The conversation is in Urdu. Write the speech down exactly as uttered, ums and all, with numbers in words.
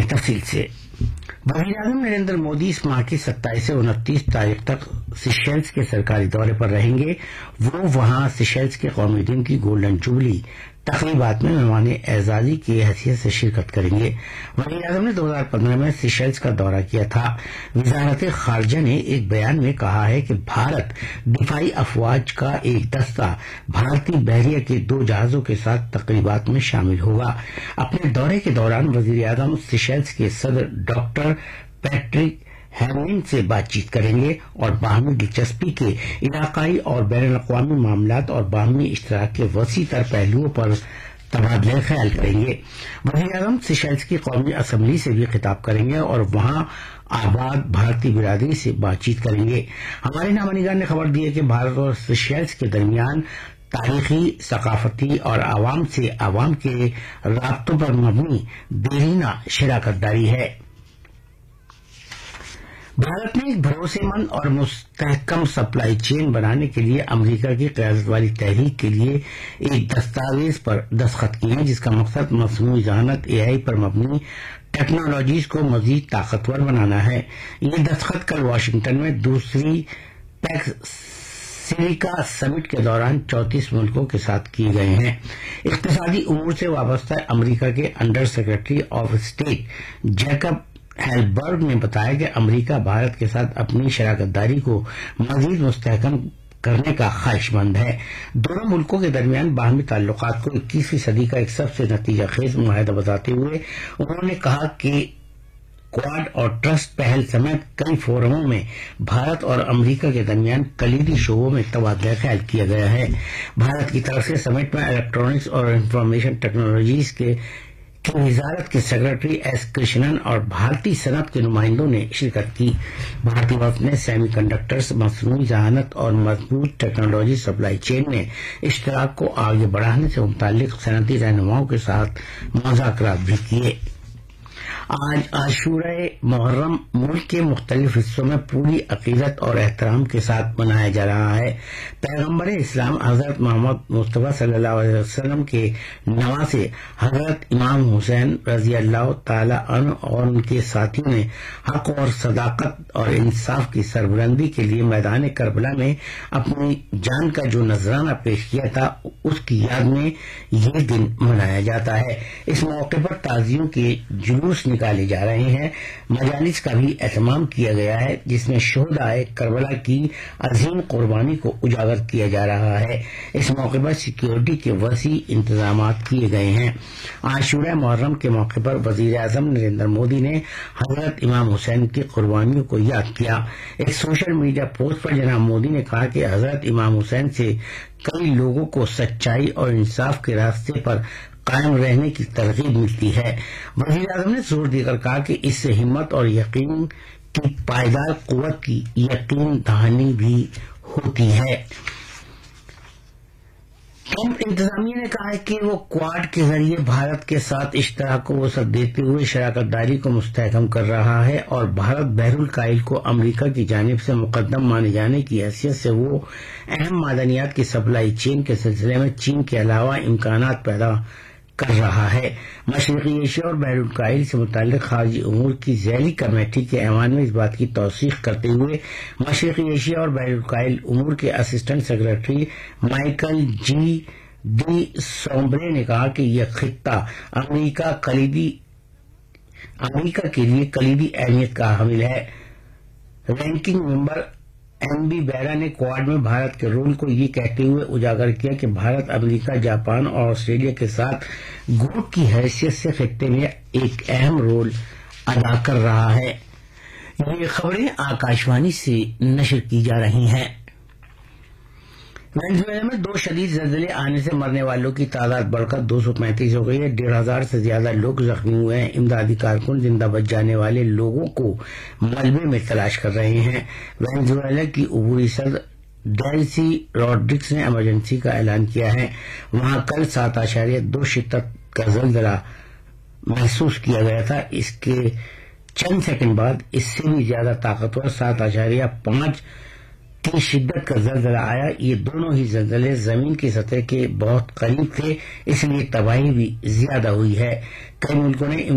تفصیل سے وزیر اعظم نریندر مودی اس ماہ کی ستائیس سے انتیس تاریخ تک سیشیلز کے سرکاری دورے پر رہیں گے. وہ وہاں سیشیلز کے قومی دن کی گولڈن جوبلی تقریبات میں مہمان اعزازی کی حیثیت سے شرکت کریں گے. وزیر اعظم نے دو ہزار پندرہ میں سیشیلز کا دورہ کیا تھا. وزارت خارجہ نے ایک بیان میں کہا ہے کہ بھارت دفاعی افواج کا ایک دستہ بھارتی بحریہ کے دو جہازوں کے ساتھ تقریبات میں شامل ہوگا. اپنے دورے کے دوران وزیر اعظم سیشیلز کے صدر ڈاکٹر پیٹرک ہیملن سے بات چیت کریں گے اور باہمی دلچسپی کے علاقائی اور بین الاقوامی معاملات اور باہمی اشتراک کے وسیع تر پہلوؤں پر تبادلہ خیال کریں گے. وزیر اعظم سیشیلز کی قومی اسمبلی سے بھی خطاب کریں گے اور وہاں آباد بھارتی برادری سے بات چیت کریں گے. ہمارے نامہ نگار نے خبر دی ہے کہ بھارت اور سیشیلز کے درمیان تاریخی، ثقافتی اور عوام سے عوام کے رابطوں پر مبنی دیرینہ شراکت داری ہے. بھارت نے ایک بھروسے مند اور مستحکم سپلائی چین بنانے کے لیے امریکہ کی قیادت والی تحریک کے لیے ایک دستاویز پر دستخط کیے ہیں جس کا مقصد مصنوعی ذہانت اے آئی پر مبنی ٹیکنالوجیز کو مزید طاقتور بنانا ہے. یہ دستخط کل واشنگٹن میں دوسری پیکس سیریکا سمٹ کے دوران چونتیس ملکوں کے ساتھ کیے گئے ہیں. اقتصادی امور سے وابستہ امریکہ کے under secretary of state Jacob ہیلبرگ نے بتایا کہ امریکہ بھارت کے ساتھ اپنی شراکت داری کو مزید مستحکم کرنے کا خواہش مند ہے. دونوں ملکوں کے درمیان باہمی تعلقات کو اکیسویں صدی کا ایک سب سے نتیجہ خیز معاہدہ بتاتے ہوئے انہوں نے کہا کہ کواد اور ٹرسٹ پہل سمیت کئی فورموں میں بھارت اور امریکہ کے درمیان کلیدی شعبوں میں تبادلہ خیال کیا گیا ہے. بھارت کی طرف سے سمٹ میں الیکٹرانکس اور انفارمیشن ٹیکنالوجیز کے کی وزارت کے سیکرٹری ایس کرشنن اور بھارتی صنعت کے نمائندوں نے شرکت کی. بھارتی وفد نے سیمی کنڈکٹرز، مصنوعی ذہانت اور مضبوط ٹیکنالوجی سپلائی چین میں اشتراک کو آگے بڑھانے سے متعلق صنعتی رہنماؤں کے ساتھ مذاکرات بھی کیے. آج عاشورہ محرم ملک کے مختلف حصوں میں پوری عقیدت اور احترام کے ساتھ منایا جا رہا ہے. پیغمبر اسلام حضرت محمد مصطفیٰ صلی اللہ علیہ وسلم کے نواسے حضرت امام حسین رضی اللہ تعالی عنہ اور ان کے ساتھیوں نے حق اور صداقت اور انصاف کی سربلندی کے لیے میدان کربلا میں اپنی جان کا جو نذرانہ پیش کیا تھا اس کی یاد میں یہ دن منایا جاتا ہے. اس موقع پر تعزیوں کے جلوس نکالے جا رہے ہیں. مجالس کا بھی اہتمام کیا گیا ہے جس میں شہدائے کربلا کی عظیم قربانی کو اجاگر کیا جا رہا ہے. اس موقع پر سیکیورٹی کے وسیع انتظامات کیے گئے ہیں. عاشورہ محرم کے موقع پر وزیر اعظم نریندر مودی نے حضرت امام حسین کی قربانیوں کو یاد کیا. ایک سوشل میڈیا پوسٹ پر جناب مودی نے کہا کہ حضرت امام حسین سے کئی لوگوں کو سچائی اور انصاف کے راستے پر قائم رہنے کی ترغیب ملتی ہے. وزیر اعظم نے زور دے کر کہا کہ اس سے ہمت اور یقین کی پائیدار قوت کی یقین دہانی بھی ہوتی ہے. ٹرمپ انتظامیہ نے کہا ہے کہ وہ کواد کے ذریعے بھارت کے ساتھ اشتراک کو وسعت دیتے ہوئے شراکت داری کو مستحکم کر رہا ہے اور بھارت بحر الکاہل کو امریکہ کی جانب سے مقدم مانے جانے کی حیثیت سے وہ اہم معدنیات کی سپلائی چین کے سلسلے میں چین کے علاوہ امکانات پیدا کر رہا ہے. مشرقی ایشیا اور بحر الکاہل سے متعلق خارجی امور کی ذیلی کمیٹی کے ایوان میں اس بات کی توثیق کرتے ہوئے مشرقی ایشیا اور بحر الکاہل امور کے assistant secretary Michael G D سومبرے نے کہا کہ یہ خطہ امریکہ کلیدی امریکہ کے لیے کلیدی اہمیت کا حامل ہے. رینکنگ ممبر ایم بی بیرا نے کواد میں بھارت کے رول کو یہ کہتے ہوئے اجاگر کیا کہ بھارت امریکہ، جاپان اور آسٹریلیا کے ساتھ گروپ کی حیثیت سے خطے میں ایک اہم رول ادا کر رہا ہے. یہ خبریں آکاشوانی سے نشر کی جا رہی ہیں. وینزویلا میں دو شدید زلزلے آنے سے مرنے والوں کی تعداد بڑھ کر دو سو پینتیس ہو گئی ہے. ڈیڑھ ہزار سے زیادہ لوگ زخمی ہوئے ہیں. امدادی کارکن زندہ بچ جانے والے لوگوں کو ملبے میں تلاش کر رہے ہیں. وینزویلا کی عبوری صدر ڈیلسی روڈرگس نے ایمرجنسی کا اعلان کیا ہے. وہاں کل سات اشاریہ دو شدت کا زلزلہ محسوس کیا گیا تھا. اس کے چند سیکنڈ بعد اس سے بھی زیادہ طاقتور سات اشاریہ پانچ کی شدت کا زلزلہ آیا. یہ دونوں ہی زلزلے زمین کی سطح کے بہت قریب تھے، اس لیے تباہی بھی زیادہ ہوئی ہے. کئی ملکوں نے